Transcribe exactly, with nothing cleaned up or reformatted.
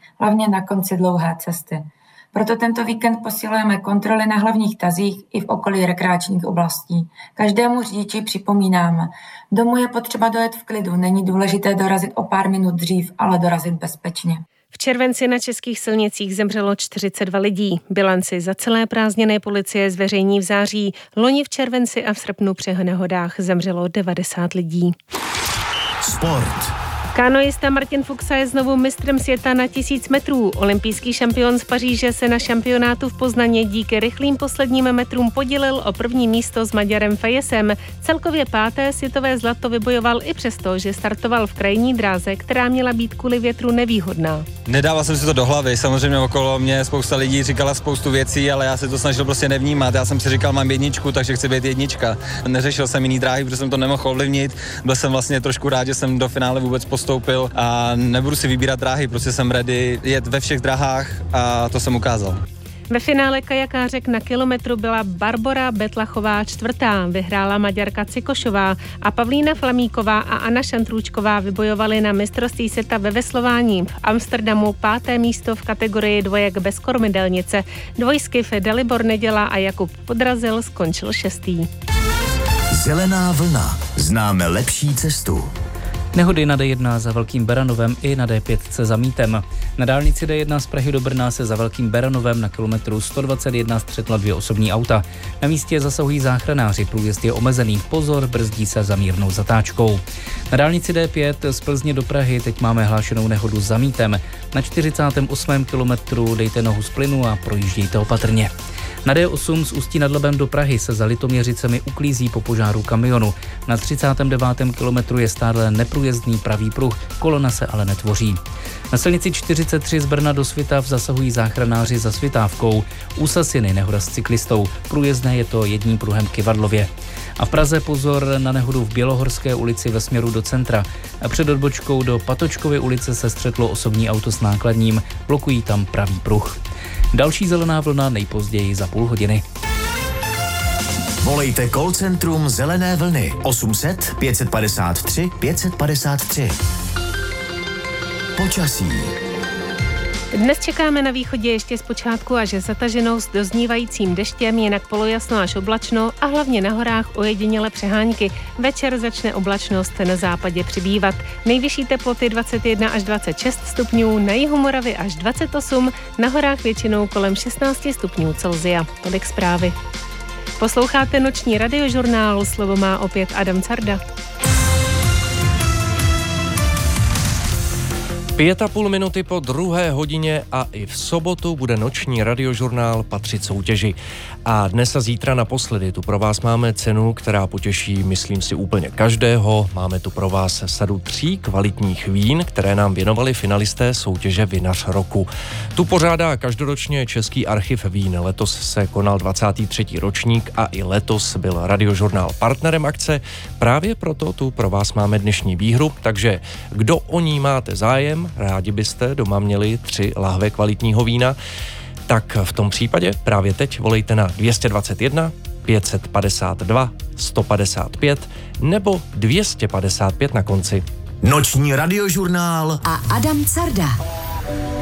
hlavně na konci dlouhé cesty. Proto tento víkend posilujeme kontroly na hlavních tazích i v okolí rekreačních oblastí. Každému řidiči připomínáme, domů je potřeba dojet v klidu, není důležité dorazit o pár minut dřív, ale dorazit bezpečně. V červenci na českých silnicích zemřelo čtyřicet dva lidí. Bilanci za celé prázdniny policie zveřejní v září. Loni v červenci a v srpnu při nehodách zemřelo devadesát lidí. Sport. Kanoista Martin Fuxa je znovu mistrem světa na tisíc metrů. Olympijský šampion z Paříže se na šampionátu v Poznaně díky rychlým posledním metrům podělil o první místo s Maďarem Fejesem. Celkově páté světové zlato vybojoval i přesto, že startoval v krajní dráze, která měla být kvůli větru nevýhodná. Nedával jsem si to do hlavy, samozřejmě okolo mě spousta lidí říkala spoustu věcí, ale já se to snažil prostě nevnímat. Já jsem si říkal, mám jedničku, takže chci být jednička. Neřešil jsem jiný dráhy, protože jsem to nemohl ovlivnit. Byl jsem vlastně trošku rád, že jsem do finále vůbec postoupil a nebudu si vybírat dráhy, prostě jsem ready jet ve všech drahách a to jsem ukázal. Ve finále kajakářek na kilometru byla Barbora Betlachová čtvrtá, vyhrála Maďarka Cikošová a Pavlína Flamíková a Anna Šantrůčková vybojovaly na mistrovství světa ve veslování v Amsterdamu páté místo v kategorii dvojek bez kormidelnice. Dvojskyf Dalibor Neděla a Jakub Podrazil skončil šestý. Zelená vlna. Známe lepší cestu. Nehody na D jedna za Velkým Beranovem i na D pět za Mítem. Na dálnici D jedna z Prahy do Brna se za Velkým Beranovem na kilometru sto dvacet jedna střetla dvě osobní auta. Na místě zasahují záchranáři, průjezd je omezený. Pozor, brzdí se za mírnou zatáčkou. Na dálnici D pět z Plzně do Prahy teď máme hlášenou nehodu za Mítem. Na čtyřicátém osmém kilometru dejte nohu z plynu a projíždějte opatrně. Na D osm z Ústí nad Labem do Prahy se za Litoměřicemi uklízí po požáru kamionu. Na třicátém devátém kilometru je stále neprůjezdný pravý pruh, kolona se ale netvoří. Na silnici čtyřicet tři z Brna do Svitav zasahují záchranáři za Svitávkou. U Sasiny nehoda s cyklistou, průjezdné je to jedním pruhem Kyvadlově. A v Praze pozor na nehodu v Bělohorské ulici ve směru do centra. A před odbočkou do Patočkovy ulice se střetlo osobní auto s nákladním, blokují tam pravý pruh. Další zelená vlna nejpozději za půl hodiny. Volejte call centrum Zelené vlny osm set pět padesát tři pět padesát tři. Počasí. Dnes čekáme na východě ještě zpočátku až zataženou s doznívajícím deštěm, jinak polojasno až oblačno a hlavně na horách ojediněle přehánky. Večer začne oblačnost na západě přibývat. Nejvyšší teploty dvacet jedna až dvacet šest stupňů, na jihu Moravy až dvacet osm, na horách většinou kolem šestnáct stupňů Celsia. Tolik zprávy. Posloucháte noční radiožurnál, slovo má opět Adam Carda. Pět a půl minuty po druhé hodině a i v sobotu bude noční radiožurnál patřit soutěži. A dnes a zítra naposledy tu pro vás máme cenu, která potěší, myslím si, úplně každého. Máme tu pro vás sadu tří kvalitních vín, které nám věnovali finalisté soutěže Vinař roku. Tu pořádá každoročně Český archiv vín. Letos se konal dvacátý třetí ročník a i letos byl radiožurnál partnerem akce. Právě proto tu pro vás máme dnešní výhru, takže kdo o ní máte zájem, rádi byste doma měli tři lahve kvalitního vína, tak v tom případě právě teď volejte na dvě stě dvacet jedna pět padesát dva sto padesát pět nebo dvě stě padesát pět na konci. Noční radiožurnál a Adam Carda.